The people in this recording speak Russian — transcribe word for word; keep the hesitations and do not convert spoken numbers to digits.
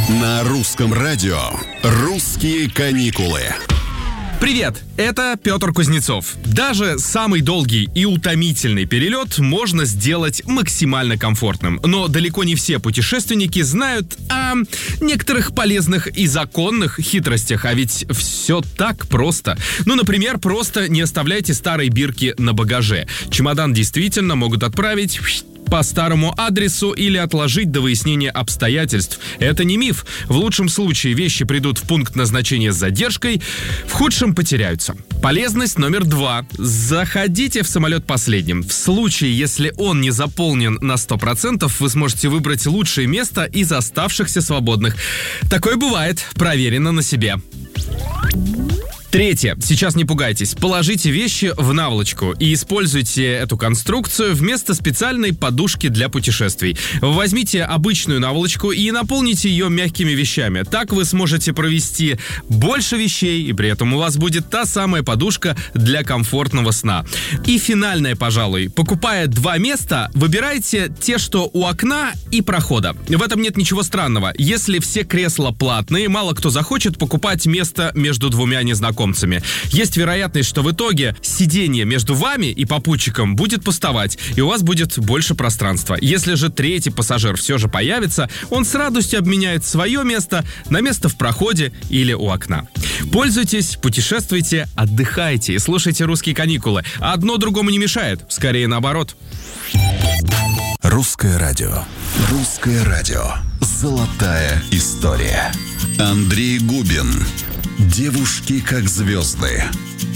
На русском радио «Русские каникулы». Привет, это Петр Кузнецов. Даже самый долгий и утомительный перелет можно сделать максимально комфортным. Но далеко не все путешественники знают о некоторых полезных и законных хитростях. А ведь все так просто. Ну, например, просто не оставляйте старые бирки на багаже. Чемодан действительно могут отправить по старому адресу или отложить до выяснения обстоятельств. Это не миф. В лучшем случае вещи придут в пункт назначения с задержкой, в худшем потеряются. Полезность номер два. Заходите в самолет последним. В случае, если он не заполнен на сто процентов, вы сможете выбрать лучшее место из оставшихся свободных. Такое бывает. Проверено на себе. Третье. Сейчас не пугайтесь. Положите вещи в наволочку и используйте эту конструкцию вместо специальной подушки для путешествий. Возьмите обычную наволочку и наполните ее мягкими вещами. Так вы сможете провести больше вещей, и при этом у вас будет та самая подушка для комфортного сна. И финальное, пожалуй. Покупая два места, выбирайте те, что у окна и прохода. В этом нет ничего странного. Если все кресла платные, мало кто захочет покупать место между двумя незнакомцами. Есть вероятность, что в итоге сиденье между вами и попутчиком будет пустовать, и у вас будет больше пространства. Если же третий пассажир все же появится, он с радостью обменяет свое место на место в проходе или у окна. Пользуйтесь, путешествуйте, отдыхайте и слушайте «Русские каникулы». Одно другому не мешает, скорее наоборот. Русское радио. Русское радио. Золотая история. Андрей Губин. Девушки как звезды.